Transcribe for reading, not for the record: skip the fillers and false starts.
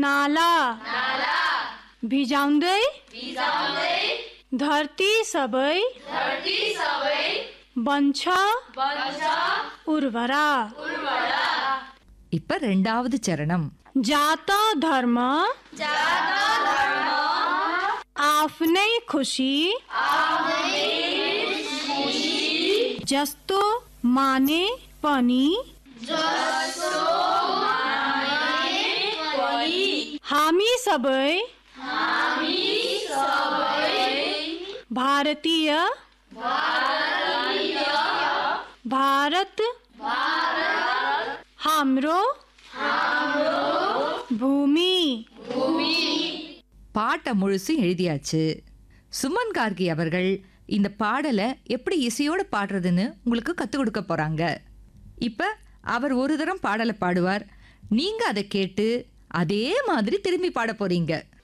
नाला भिजाउँदै धरती सबै बन्छ उर्वरा. இப்ப ரெண்டாவது சரணம். जात धर्म आफ्नै खुसी जस्तो माने पनि हामी सबै भारतीय भारत हाम्रो பூமி. பாட்டை முழுசும் எழுதியாச்சு. சுமன் கார்கி அவர்கள் இந்த பாடலை எப்படி இசையோடு பாடுறதுன்னு உங்களுக்கு கற்றுக் கொடுக்க போறாங்க. இப்ப அவர் ஒரு தரம் பாடலை பாடுவார். நீங்க அதை கேட்டு அதே மாதிரி திரும்பி பாட போறீங்க.